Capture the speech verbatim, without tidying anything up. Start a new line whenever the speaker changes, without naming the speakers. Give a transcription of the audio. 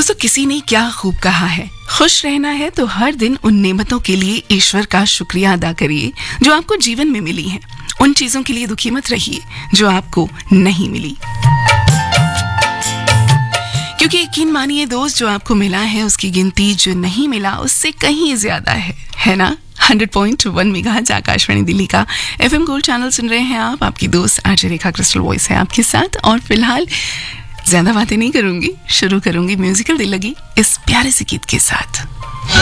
दोस्तों, किसी ने क्या खूब कहा है, खुश रहना है तो हर दिन उन नेमतों के लिए ईश्वर का शुक्रिया अदा करिए जो आपको जीवन में मिली हैं। उन चीजों के लिए दुखी मत रहिए जो आपको नहीं मिली, क्योंकि यकीन मानिए दोस्त, जो आपको मिला है उसकी गिनती जो नहीं मिला उससे कहीं ज्यादा है, है ना। Hundred point one megahertz Akashvani Delhi का एफएम गोल्ड चैनल सुन रहे हैं आप। आपकी दोस्त आरजे रेखा क्रिस्टल वॉइस है आपके साथ, और फिलहाल ज्यादा बातें नहीं करूंगी, शुरू करूंगी म्यूजिकल दिल लगी इस प्यारे से गीत के साथ।